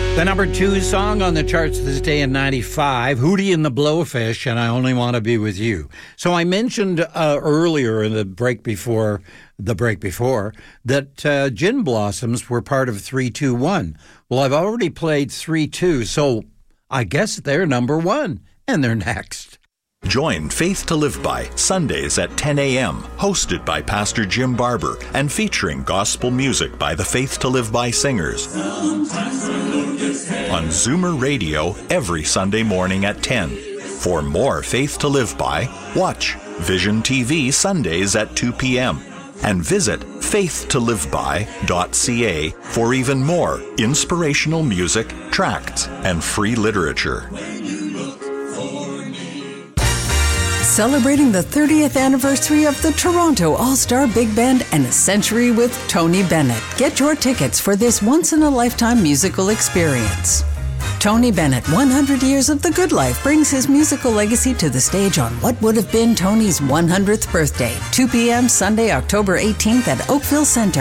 The number 2 song on the charts this day in 95, Hootie and the Blowfish, and I Only Want to Be With You. So I mentioned earlier in the break before, that Gin Blossoms were part of 321. Well, I've already played 3-2, so I guess they're number 1, and they're next. Join Faith to Live By Sundays at 10 a.m., hosted by Pastor Jim Barber and featuring gospel music by the Faith to Live By singers. On Zoomer Radio every Sunday morning at 10. For more Faith to Live By, watch Vision TV Sundays at 2 p.m. and visit faithtoliveby.ca for even more inspirational music, tracts, and free literature. Celebrating the 30th anniversary of the Toronto All-Star Big Band and a century with Tony Bennett. Get your tickets for this once-in-a-lifetime musical experience. Tony Bennett, 100 Years of the Good Life, brings his musical legacy to the stage on what would have been Tony's 100th birthday, 2 p.m. Sunday, October 18th at Oakville Center.